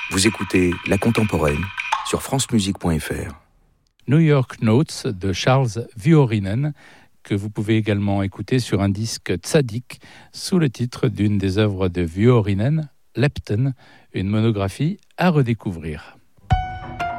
Vous écoutez La Contemporaine sur francemusique.fr. New York Notes de Charles Vuorinen, que vous pouvez également écouter sur un disque Tzadik sous le titre d'une des œuvres de Vuorinen, Lepton, une monographie à redécouvrir.